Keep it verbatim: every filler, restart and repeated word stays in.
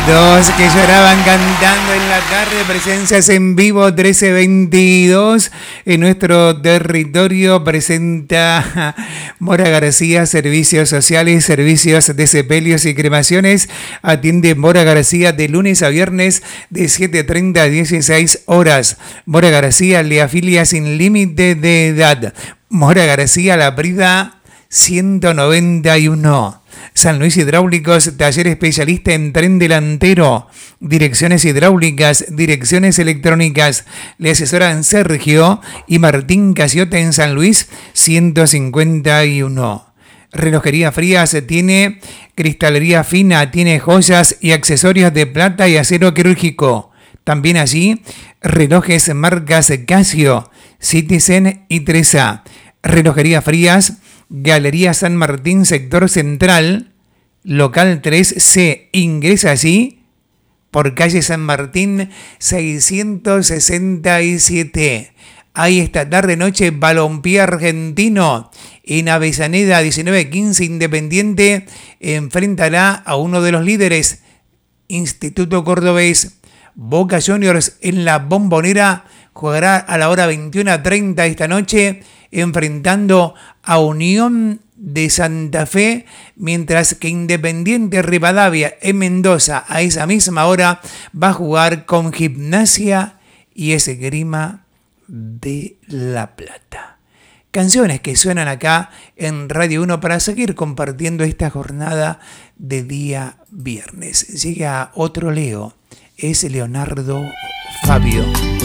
Dos que lloraban cantando en la tarde, presencias en vivo trece veintidós en nuestro territorio. Presenta Mora García, servicios sociales, servicios de sepelios y cremaciones. Atiende Mora García de lunes a viernes de siete treinta a dieciséis horas. Mora García le afilia sin límite de edad. Mora García, La Brida ciento noventa y uno. San Luis Hidráulicos, taller especialista en tren delantero, direcciones hidráulicas, direcciones electrónicas. Le asesoran Sergio y Martín Casiota en San Luis ciento cincuenta y uno. Relojería Frías tiene cristalería fina, tiene joyas y accesorios de plata y acero quirúrgico. También allí relojes marcas Casio, Citizen y Tresa. Relojería Frías, Galería San Martín, sector central, local tres C. Ingresa allí por calle San Martín seiscientos sesenta y siete. Hay esta tarde-noche balompié argentino. En Avellaneda diecinueve quince Independiente enfrentará a uno de los líderes, Instituto Cordobés. Boca Juniors en la Bombonera jugará a la hora veintiuno treinta esta noche enfrentando a Unión de Santa Fe, mientras que Independiente Rivadavia en Mendoza a esa misma hora va a jugar con Gimnasia y Esgrima de La Plata. Canciones que suenan acá en Radio uno para seguir compartiendo esta jornada de día viernes. Llega otro Leo, es Leonardo Fabio.